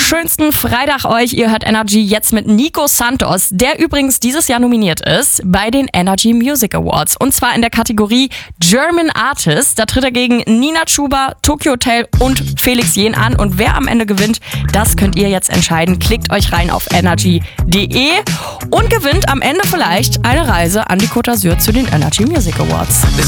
schönsten Freitag euch. Ihr hört Energy jetzt mit Nico Santos, der übrigens dieses Jahr nominiert ist bei den Energy Music Awards. Und zwar in der Kategorie German Artist. Da tritt er gegen Nina Chuba, Tokyo Hotel und Felix Jähn an. Und wer am Ende gewinnt, das könnt ihr jetzt entscheiden. Klickt euch rein auf energy.de und gewinnt am Ende vielleicht eine Reise an die Côte d'Azur zu den Energy Music Awards.